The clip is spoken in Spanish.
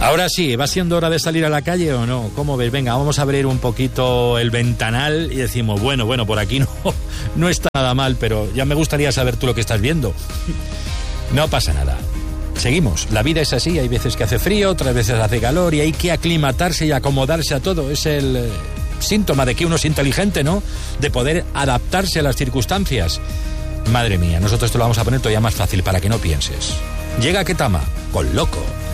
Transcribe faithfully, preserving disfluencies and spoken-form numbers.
Ahora sí, ¿va siendo hora de salir a la calle o no? ¿Cómo ves? Venga, vamos a abrir un poquito el ventanal y decimos, bueno, bueno, por aquí no, no está nada mal, pero ya me gustaría saber tú lo que estás viendo. No pasa nada. Seguimos. La vida es así, hay veces que hace frío, otras veces hace calor y hay que aclimatarse y acomodarse a todo. Es el eh, síntoma de que uno es inteligente, ¿no? De poder adaptarse a las circunstancias. Madre mía, nosotros te lo vamos a poner todavía más fácil para que no pienses. Llega Ketama con Loco.